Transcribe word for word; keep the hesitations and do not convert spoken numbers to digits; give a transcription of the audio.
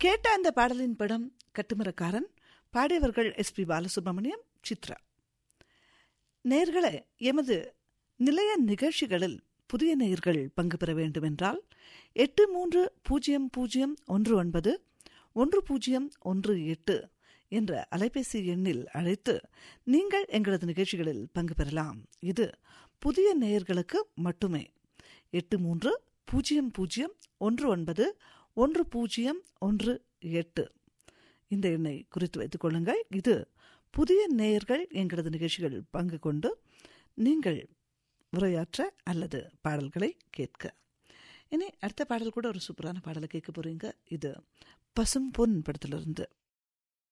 கேட்ட அந்த பாடலின் படம் கட்டுமரக்காரன். பாடியவர்கள் எஸ் பி பாலசுப்ரமணியம், சித்ரா. நேயர்களே, எமது நிலைய நிகழ்ச்சிகளில் புதிய நேயர்கள் பங்கு பெற வேண்டும் என்றால் எட்டு மூன்று பூஜ்ஜியம் பூஜ்ஜியம் ஒன்று ஒன்பது ஒன்று பூஜ்ஜியம் ஒன்று எட்டு என்ற அலைபேசி எண்ணில் அழைத்து நீங்கள் எங்களது நிகழ்ச்சிகளில் பங்கு பெறலாம். இது புதிய நேயர்களுக்கு மட்டுமே. எட்டு மூன்று பூஜ்ஜியம் பூஜ்ஜியம் ஒன்று ஒன்பது ஒன்று பூஜ்ஜியம் ஒன்று எட்டு இந்த எண்ணை குறித்து வைத்துக் கொள்ளுங்கள். இது புதிய நேயர்கள் எங்களது நிகழ்ச்சிகள் பங்கு கொண்டு நீங்கள் உரையாற்ற அல்லது பாடல்களை கேட்க. இனி அடுத்த பாடல் கூட ஒரு சூப்பரான பாடலை கேட்க போறீங்க. இது பசும் பொன் படத்திலிருந்து.